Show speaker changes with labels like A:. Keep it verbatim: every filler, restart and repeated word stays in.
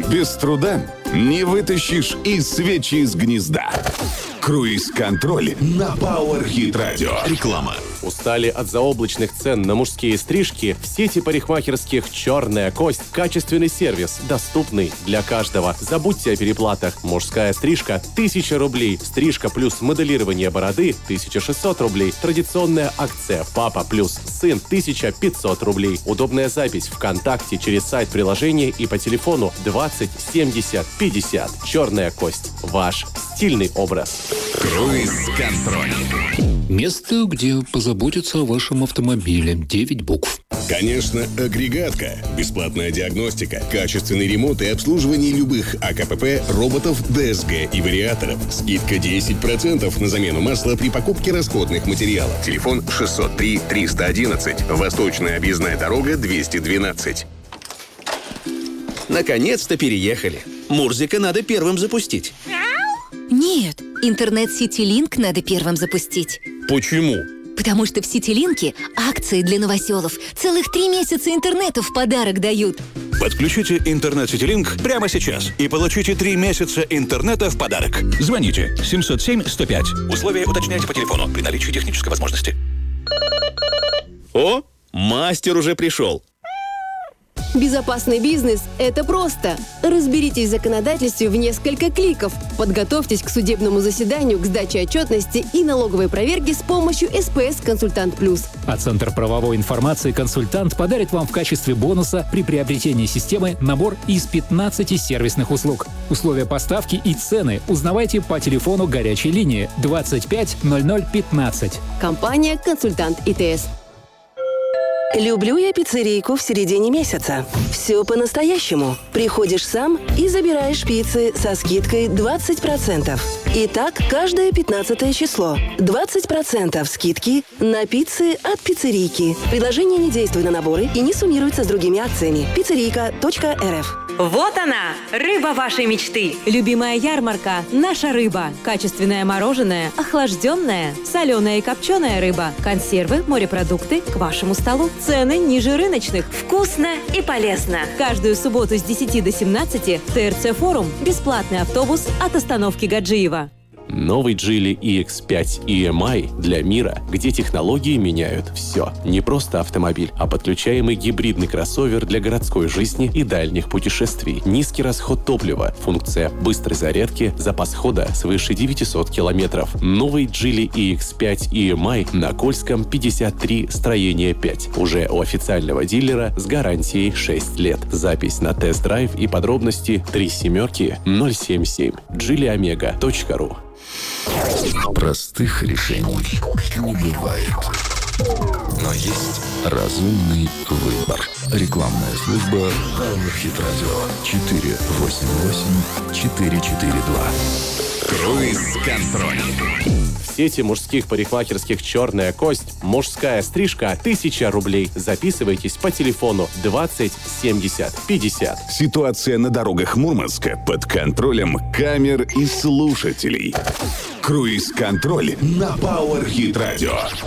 A: Без труда не вытащишь и свечи из гнезда. Круиз-контроль на Power Hit Radio. Реклама.
B: Устали от заоблачных цен на мужские стрижки? В сети парикмахерских «Черная кость» качественный сервис, доступный для каждого. Забудьте о переплатах. Мужская стрижка – тысяча рублей. Стрижка плюс моделирование бороды – тысяча шестьсот рублей. Традиционная акция «Папа плюс сын» – тысяча пятьсот рублей. Удобная запись ВКонтакте через сайт приложения и по телефону двадцать семьдесят пятьдесят. «Черная кость» – ваш стильный образ.
A: Круиз-контроль.
C: Место, где позаботятся о вашем автомобиле. девять букв.
D: Конечно, агрегатка. Бесплатная диагностика, качественный ремонт и обслуживание любых АКПП, роботов, ДСГ и вариаторов. Скидка десять процентов на замену масла при покупке расходных материалов. Телефон шестьсот три триста одиннадцать. Восточная объездная дорога двести двенадцать.
E: Наконец-то переехали. Мурзика надо первым запустить.
F: Нет, интернет CityLink надо первым запустить.
E: Почему?
F: Потому что в CityLink акции для новоселов. Целых три месяца интернета в подарок дают.
G: Подключите интернет CityLink прямо сейчас и получите три месяца интернета в подарок. Звоните семьсот семь сто пять. Условия уточняйте по телефону при наличии технической возможности.
E: О, мастер уже пришел.
H: Безопасный бизнес – это просто. Разберитесь в законодательстве в несколько кликов. Подготовьтесь к судебному заседанию, к сдаче отчетности и налоговой проверке с помощью эс пэ эс Консультант Плюс.
I: А Центр правовой информации «Консультант» подарит вам в качестве бонуса при приобретении системы набор из пятнадцати сервисных услуг. Условия поставки и цены узнавайте по телефону горячей линии двадцать пять ноль ноль пятнадцать.
H: Компания «Консультант и тэ эс».
J: Люблю я пиццерийку в середине месяца. Все по-настоящему. Приходишь сам и забираешь пиццы со скидкой двадцать процентов. И так каждое пятнадцатое число. двадцать процентов скидки на пиццы от пиццерийки. Предложение не действует на наборы и не суммируется с другими акциями. пиццерийка точка эр эф.
K: Вот она, рыба вашей мечты. Любимая ярмарка – наша рыба. Качественное мороженое, охлажденная, соленая и копченая рыба, консервы, морепродукты к вашему столу. Цены ниже рыночных. Вкусно и полезно. Каждую субботу с десяти до семнадцати тэ эр цэ Форум. Бесплатный автобус от остановки Гаджиева.
B: Новый Geely и икс пять и эм ай для мира, где технологии меняют все. Не просто автомобиль, а подключаемый гибридный кроссовер для городской жизни и дальних путешествий. Низкий расход топлива, функция быстрой зарядки, запас хода свыше девятисот километров. Новый Geely и икс пять и эм ай на Кольском пятьдесят три, строение пять. Уже у официального дилера с гарантией шесть лет. Запись на тест-драйв и подробности три семерки ноль семь семь. джили омега точка ру.
A: Простых решений не бывает. Но есть разумный выбор. Рекламная служба Power Hit Radio. четыре восемь восемь четыре четыре два. Круиз-контроль.
B: В сети мужских парикмахерских «Черная кость» мужская стрижка тысяча рублей. Записывайтесь по телефону двадцать семьдесят пятьдесят.
A: Ситуация на дорогах Мурманска под контролем камер и слушателей. Круиз-контроль на Power Hit Radio.